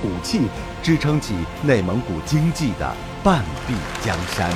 土气，支撑起内蒙古经济的半壁江山。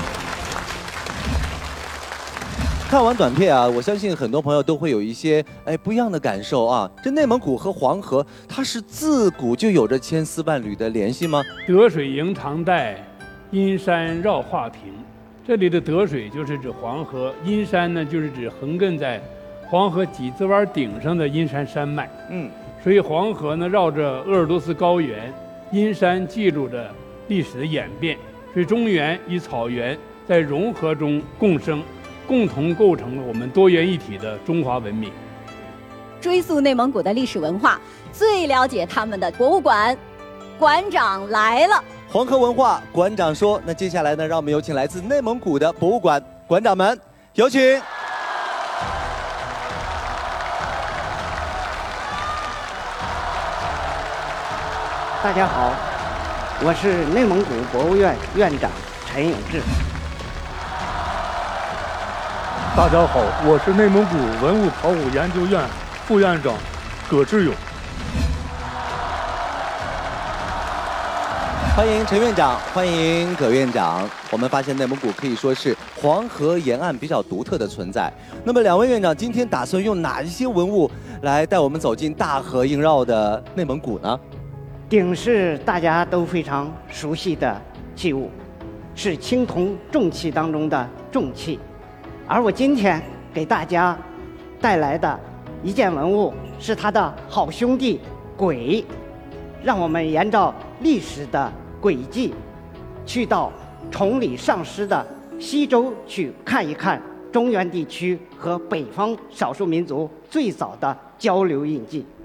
看完短片啊，我相信很多朋友都会有一些不一样的感受啊。这内蒙古和黄河，它是自古就有着千丝万缕的联系吗？ 得水迎长带，阴山绕画屏。这里的得水就是指黄河，阴山呢就是指横亘在黄河几字湾顶上的阴山山脉。所以黄河呢绕着鄂尔多斯高原，阴山记录着历史的演变。所以中原与草原在融合中共生。共同构成了我们多元一体的中华文明。 追溯内蒙古的历史文化，最了解他们的博物馆馆长来了。 黄河文化馆长说：“那接下来呢，让我们有请来自内蒙古的博物馆馆长们，有请。” 大家好，我是内蒙古博物院院长陈永志。 大家好，我是内蒙古文物考古研究院副院长葛志勇。 欢迎陈院长，欢迎葛院长。我们发现内蒙古可以说是黄河沿岸比较独特的存在。那么两位院长今天打算用哪一些文物来带我们走进大河萦绕的内蒙古呢？ 鼎是大家都非常熟悉的器物，是青铜重器当中的重器。而我今天给大家带来的一件文物是他的好兄弟簋，让我们沿照历史的轨迹，去到崇礼上师的西周去看一看中原地区和北方少数民族最早的交流印记。